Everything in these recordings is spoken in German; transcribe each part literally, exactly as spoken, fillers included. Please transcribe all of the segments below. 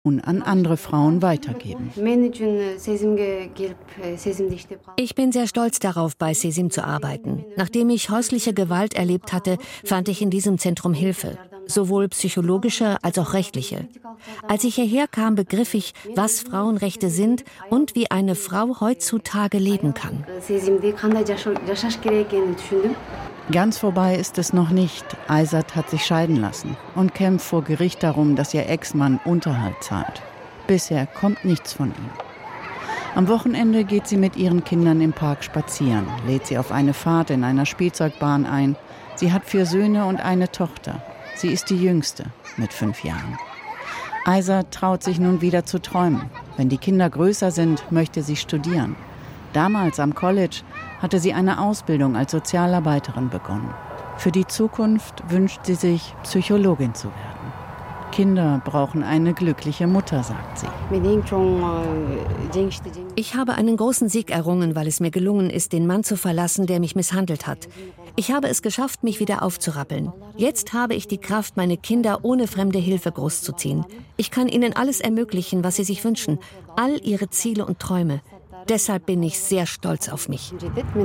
und an andere Frauen weitergeben. Ich bin sehr stolz darauf, bei Sesim zu arbeiten. Nachdem ich häusliche Gewalt erlebt hatte, fand ich in diesem Zentrum Hilfe, sowohl psychologische als auch rechtliche. Als ich hierher kam, begriff ich, was Frauenrechte sind und wie eine Frau heutzutage leben kann. Ganz vorbei ist es noch nicht. Aysat hat sich scheiden lassen und kämpft vor Gericht darum, dass ihr Ex-Mann Unterhalt zahlt. Bisher kommt nichts von ihm. Am Wochenende geht sie mit ihren Kindern im Park spazieren, lädt sie auf eine Fahrt in einer Spielzeugbahn ein. Sie hat vier Söhne und eine Tochter. Sie ist die Jüngste mit fünf Jahren. Aysat traut sich nun wieder zu träumen. Wenn die Kinder größer sind, möchte sie studieren. Damals am College hatte sie eine Ausbildung als Sozialarbeiterin begonnen. Für die Zukunft wünscht sie sich, Psychologin zu werden. Kinder brauchen eine glückliche Mutter, sagt sie. Ich habe einen großen Sieg errungen, weil es mir gelungen ist, den Mann zu verlassen, der mich misshandelt hat. Ich habe es geschafft, mich wieder aufzurappeln. Jetzt habe ich die Kraft, meine Kinder ohne fremde Hilfe großzuziehen. Ich kann ihnen alles ermöglichen, was sie sich wünschen, all ihre Ziele und Träume. Deshalb bin ich sehr stolz auf mich.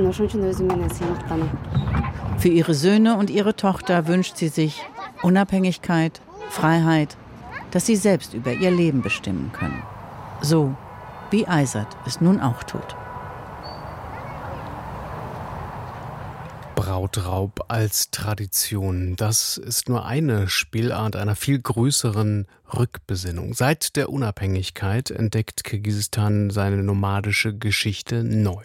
Für ihre Söhne und ihre Tochter wünscht sie sich Unabhängigkeit, Freiheit, dass sie selbst über ihr Leben bestimmen können. So wie Aysat es nun auch tut. Brautraub als Tradition. Das ist nur eine Spielart einer viel größeren Rückbesinnung. Seit der Unabhängigkeit entdeckt Kirgisistan seine nomadische Geschichte neu.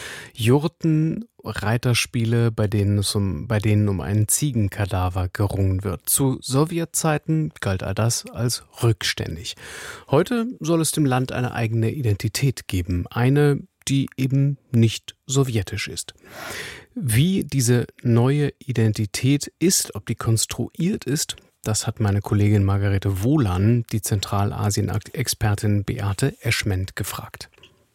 Jurten, Reiterspiele, bei denen es um, bei denen um einen Ziegenkadaver gerungen wird. Zu Sowjetzeiten galt all das als rückständig. Heute soll es dem Land eine eigene Identität geben. Eine, die eben nicht sowjetisch ist. Wie diese neue Identität ist, ob die konstruiert ist, das hat meine Kollegin Margarete Wohlan, die Zentralasien-Expertin Beate Eschment, gefragt.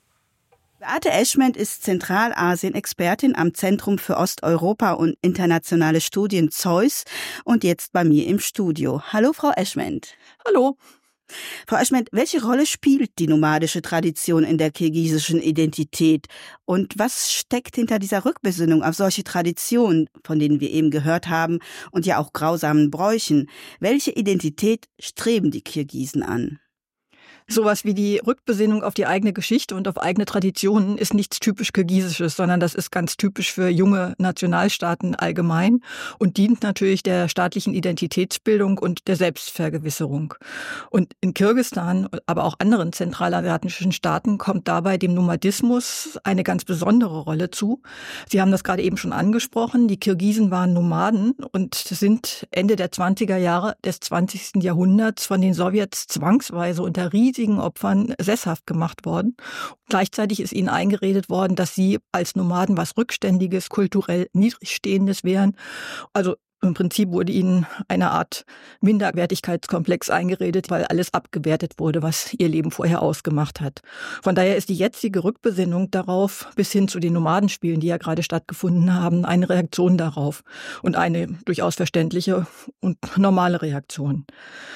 Beate Eschment ist Zentralasien-Expertin am Zentrum für Osteuropa und internationale Studien ZEUS und jetzt bei mir im Studio. Hallo, Frau Eschment. Hallo. Frau Eschment, welche Rolle spielt die nomadische Tradition in der kirgisischen Identität? Und was steckt hinter dieser Rückbesinnung auf solche Traditionen, von denen wir eben gehört haben, und ja auch grausamen Bräuchen? Welche Identität streben die Kirgisen an? Sowas wie die Rückbesinnung auf die eigene Geschichte und auf eigene Traditionen ist nichts typisch Kirgisisches, sondern das ist ganz typisch für junge Nationalstaaten allgemein und dient natürlich der staatlichen Identitätsbildung und der Selbstvergewisserung. Und in Kirgisistan, aber auch anderen zentralasiatischen Staaten kommt dabei dem Nomadismus eine ganz besondere Rolle zu. Sie haben das gerade eben schon angesprochen, die Kirgisen waren Nomaden und sind Ende der zwanziger Jahre des zwanzigsten Jahrhunderts von den Sowjets zwangsweise unter riesigen Opfern sesshaft gemacht worden. Gleichzeitig ist ihnen eingeredet worden, dass sie als Nomaden was Rückständiges, kulturell Niedrigstehendes wären. Also im Prinzip wurde ihnen eine Art Minderwertigkeitskomplex eingeredet, weil alles abgewertet wurde, was ihr Leben vorher ausgemacht hat. Von daher ist die jetzige Rückbesinnung darauf, bis hin zu den Nomadenspielen, die ja gerade stattgefunden haben, eine Reaktion darauf und eine durchaus verständliche und normale Reaktion.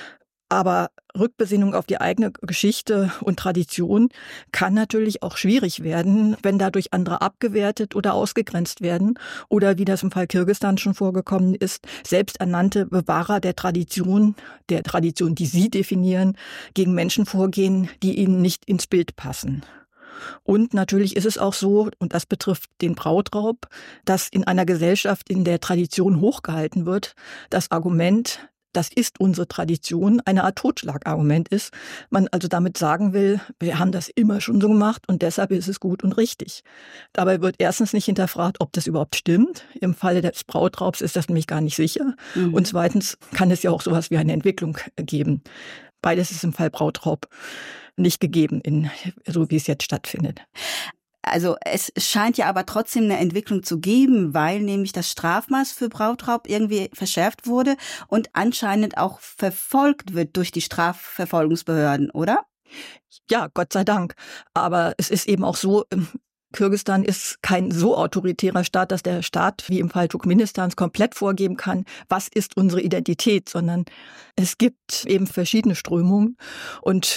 Aber Rückbesinnung auf die eigene Geschichte und Tradition kann natürlich auch schwierig werden, wenn dadurch andere abgewertet oder ausgegrenzt werden oder, wie das im Fall Kirgisistan schon vorgekommen ist, selbsternannte Bewahrer der Tradition, der Tradition, die sie definieren, gegen Menschen vorgehen, die ihnen nicht ins Bild passen. Und natürlich ist es auch so, und das betrifft den Brautraub, dass in einer Gesellschaft, in der Tradition hochgehalten wird, das Argument, das ist unsere Tradition, eine Art Totschlagargument ist. Man also damit sagen will, wir haben das immer schon so gemacht und deshalb ist es gut und richtig. Dabei wird erstens nicht hinterfragt, ob das überhaupt stimmt. Im Falle des Brautraubs ist das nämlich gar nicht sicher. Mhm. Und zweitens kann es ja auch sowas wie eine Entwicklung geben. Beides ist im Fall Brautraub nicht gegeben, in, so wie es jetzt stattfindet. Also es scheint ja aber trotzdem eine Entwicklung zu geben, weil nämlich das Strafmaß für Brautraub irgendwie verschärft wurde und anscheinend auch verfolgt wird durch die Strafverfolgungsbehörden, oder? Ja, Gott sei Dank. Aber es ist eben auch so, Kirgisistan ist kein so autoritärer Staat, dass der Staat, wie im Fall Turkmenistans, komplett vorgeben kann, was ist unsere Identität, sondern es gibt eben verschiedene Strömungen. Und